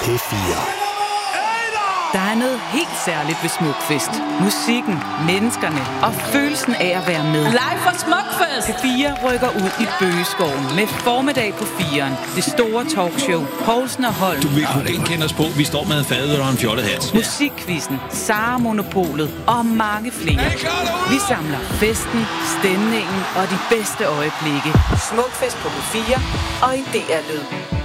P4. Der er noget helt særligt ved Smukfest. Musikken, menneskerne og følelsen af at være med. Live fra Smukfest! P4 rykker ud i Bøgeskoven med formiddag på 4'eren. Det store talkshow. Poulsen og Holm. Du vil kunne ikke kende os på. Vi står med en fadøl og en fjollet hat. Musikquizzen, Sara Monopolet og mange flere. Vi samler festen, stemningen og de bedste øjeblikke. Smukfest på P4 og i DR Lyd.